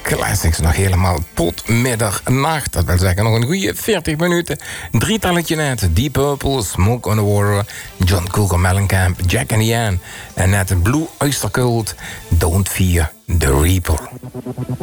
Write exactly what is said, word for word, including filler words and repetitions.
classics nog helemaal tot middernacht. Dat wil zeggen nog een goede veertig minuten. Drietalletje net. Deep Purple, Smoke on the Water, John Cougar Mellencamp, Jack and Diane. En net Blue Oyster Cult, Don't Fear the Reaper.